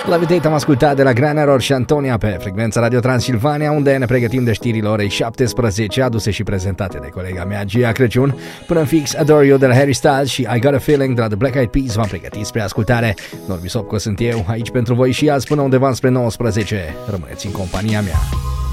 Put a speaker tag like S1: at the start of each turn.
S1: Levitate am ascultat de la Grand Error și Antonia pe frecvența Radio Transilvania, unde ne pregătim de știrile orei 17, aduse și prezentate de colega mea Gia Crăciun. Până în fix, Adore You de la Harry Styles și I Got a Feeling de la The Black Eyed Peas v-am pregătit spre ascultare. Norbi Sopco sunt eu, aici pentru voi și azi până undeva spre 19. Rămâneți în compania mea.